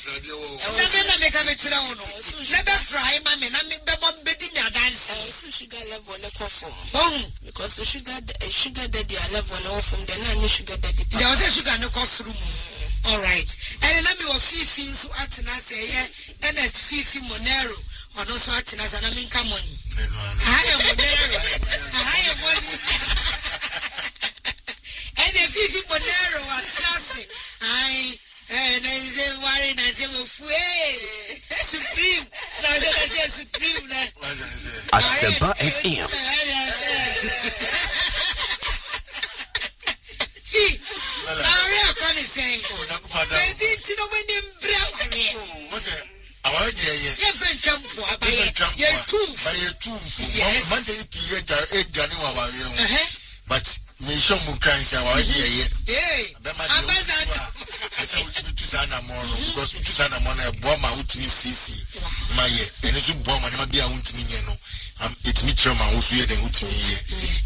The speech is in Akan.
na make am tira wono never fry ma me na me be bom bedi me dance so sugar level na confirm because the sugar daddy level na from the na sugar daddy there was a sugar no cost room. All right, and let me wa fifi so atina say ns fifi monero or no so atina say na minka money monero money and the fifi monero atina say and they worry na say supreme na say supreme na Asempa FM saying, baby, you know when you what's it? Our dear, yes, jump for your tooth. Yes, but me show more kinds of our dear. I said, we to Sana more because we to Sana Mona, Boma, CC, my and it's a bomb, and it might be a wound to me, it's me, Chama, who's here, then